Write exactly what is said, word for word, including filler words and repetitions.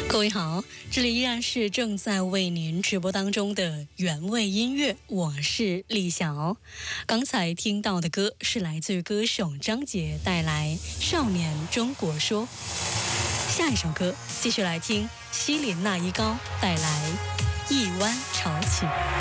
各位好，这里依然是正在为您直播当中的原味音乐，我是丽晓。刚才听到的歌是来自于歌手张杰带来《少年中国说》。下一首歌继续来听希林娜依高带来《一湾潮起》。